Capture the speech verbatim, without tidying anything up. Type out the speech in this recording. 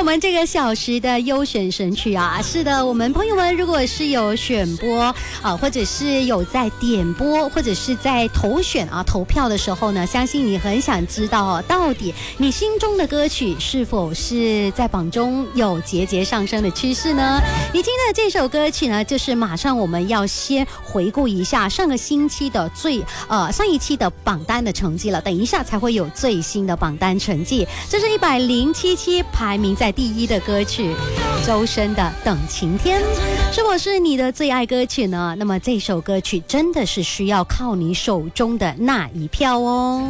们这个小时的优选神曲啊，是的，我们朋友们如果是有选播啊，或者是有在点播，或者是在投选啊投票的时候呢，相信你很想知道哦，到底你心中的歌曲是否是在榜中有节节上升的趋势呢？你听的这首歌曲呢，就是马上我们要先回顾一下上个星期的最呃上一期的榜单的成绩了，等一下才会有最新的榜单成绩。这是一百零七期排名在第一的歌曲，周深的《等晴天》，是否是你的最爱歌曲呢？那么这首歌曲真的是需要靠你手中的那一票哦。